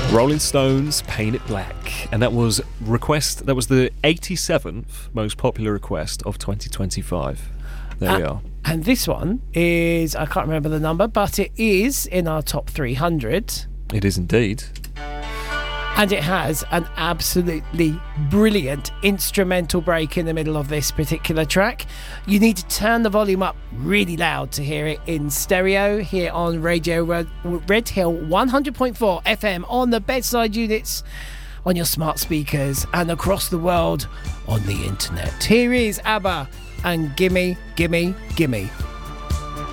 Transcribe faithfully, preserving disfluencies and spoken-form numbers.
Rolling Stones, Paint It Black. And that was request. That was the eighty-seventh most popular request of twenty twenty-five. There uh, we are. And this one is, I can't remember the number, but it is in our top three hundred. It is indeed. And it has an absolutely brilliant instrumental break in the middle of this particular track. You need to turn the volume up really loud to hear it in stereo here on Radio Red, Red Hill one hundred point four F M on the bedside units, on your smart speakers, and across the world on the internet. Here is ABBA and Gimme, Gimme, Gimme.